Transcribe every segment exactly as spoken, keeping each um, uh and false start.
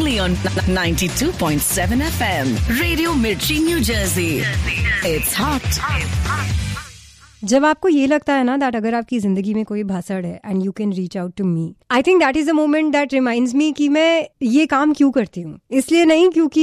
only on ninety-two point seven F M. Radio Mirchi, New Jersey. It's hot. जब आपको ये लगता है ना दैट अगर आपकी जिंदगी में कोई भासड़ है and you can reach out to me, I think that is the moment that reminds me कि मैं ये काम क्यों करती हूँ. इसलिए नहीं क्योंकि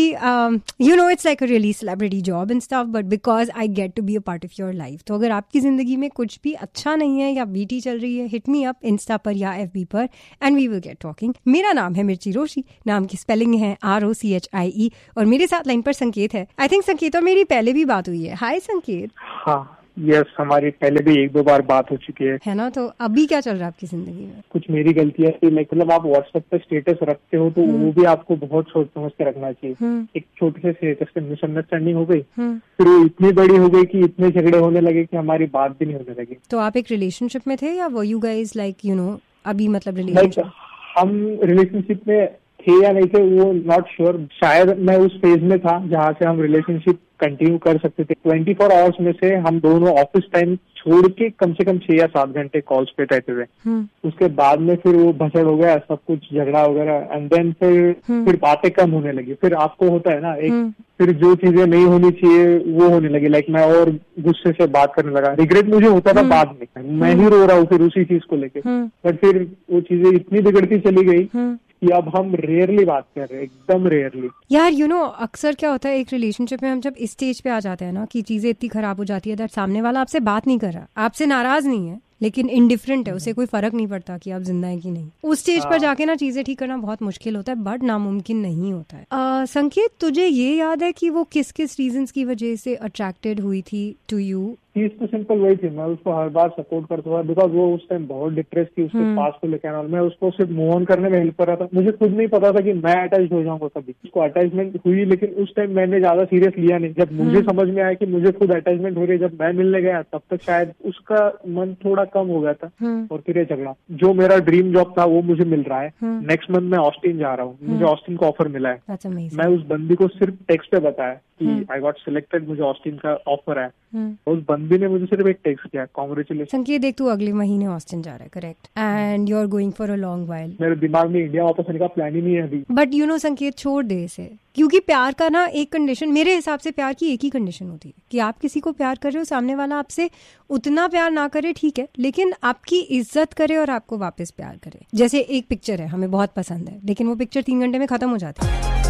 you know it's like a really celebrity job and stuff, but because I get to be a part of your life. तो अगर आपकी जिंदगी में कुछ भी अच्छा नहीं है या बीटी चल रही है, हिट मी अप इंस्टा पर या एफ बी पर and we will get talking. मेरा नाम है मिर्ची रोशी, नाम की स्पेलिंग है R O C H I ई, और मेरे साथ लाइन पर संकेत है. आई थिंक संकेत और मेरी पहले भी बात हुई है. हाय संकेत. हाँ यस yes, हमारी पहले भी एक दो बार बात हो चुकी है. है ना. तो अभी क्या चल रहा है आपकी जिंदगी में? कुछ मेरी गलती है कि मतलब आप व्हाट्सएप पे स्टेटस रखते हो तो वो भी आपको बहुत सोच समझ के रखना चाहिए. एक छोटे से स्टेटस पे मिसअंडरस्टैंडिंग हो गई, फिर वो इतनी बड़ी हो गई कि इतने झगड़े होने लगे कि हमारी बात भी नहीं होने लगी. तो आप एक रिलेशनशिप में थे या were you guys like you know अभी मतलब रिलेशनशिप? हम रिलेशनशिप में थे या नहीं थे वो नॉट श्योर. शायद मैं उस फेज में था जहाँ से हम रिलेशनशिप कंटिन्यू कर सकते थे. ट्वेंटी फोर आवर्स में से हम दोनों ऑफिस टाइम छोड़ के कम से कम छह या सात घंटे कॉल्स पे रहते थे. उसके बाद में फिर वो भसड़ हो गया, सब कुछ झगड़ा वगैरह, एंड देन फिर फिर बातें कम होने लगी. फिर आपको होता है ना एक, फिर जो चीजें नहीं होनी चाहिए वो होने लगी. लाइक मैं और गुस्से से बात करने लगा. रिग्रेट मुझे होता था बाद में, मैं ही रो रहा हूँ फिर उसी चीज को लेके. बट फिर वो चीजें इतनी बिगड़ती चली गई कि अब हम रेयरली बात कर रहे हैं, एकदम रेयरली. यार यू नो अक्सर क्या होता है एक रिलेशनशिप में, हम जब इस स्टेज पे आ जाते हैं ना कि चीजें इतनी खराब हो जाती है दैट सामने वाला आपसे बात नहीं कर रहा, आपसे नाराज नहीं है लेकिन इनडिफरेंट है, उसे कोई फर्क नहीं पड़ता कि आप जिंदा है कि नहीं. उस स्टेज पर जाके ना चीजें ठीक करना बहुत मुश्किल होता है, बट नामुमकिन नहीं होता है. uh, संकेत, तुझे ये याद है कि वो किस किस रीजंस की वजह से अट्रैक्टेड हुई थी टू यू? चीज तो सिंपल वही थी, मैं उसको हर बार सपोर्ट करता था बिकॉज वो उस टाइम बहुत डिप्रेस थी उसके पास को लेकर, और मैं उसको सिर्फ मूव ऑन करने में हेल्प कर रहा था. मुझे खुद नहीं पता था कि मैं अटैच हो जाऊंगा कभी. उसको अटैचमेंट हुई लेकिन उस टाइम मैंने ज्यादा सीरियस लिया नहीं. जब मुझे समझ में आया कि मुझे खुद अटैचमेंट हो रही है, जब मैं मिलने गया तब तक शायद उसका मन थोड़ा कम हो गया था. और फिर ये झगड़ा. जो मेरा ड्रीम जॉब था वो मुझे मिल रहा है. नेक्स्ट मंथ मैं ऑस्टिन जा रहा हूँ, मुझे ऑस्टिन का ऑफर मिला है. मैं उस बंदी को सिर्फ टेक्स्ट पे बताया कि आई गॉट सिलेक्टेड, मुझे ऑस्टिन का ऑफर है. उस बंदी ने मुझे सिर्फ एक टेक्स्ट किया, कांग्रेचुलेशन. संकेत देख, तू अगले महीने ऑस्टिन जा रहा है, correct? And you are going for a long while. मेरे दिमाग में इंडिया वापस आने का प्लान ही नहीं है अभी. बट यू नो संकेत, छोड़ दे इसे, क्योंकि प्यार का ना एक कंडीशन, मेरे हिसाब से प्यार की एक ही कंडीशन होती है कि आप किसी को प्यार कर रहे हो, सामने वाला आपसे उतना प्यार ना करे, ठीक है, लेकिन आपकी इज्जत करे और आपको वापस प्यार करे. जैसे एक पिक्चर है, हमें बहुत पसंद है लेकिन वो पिक्चर तीन घंटे में खत्म हो जाती है.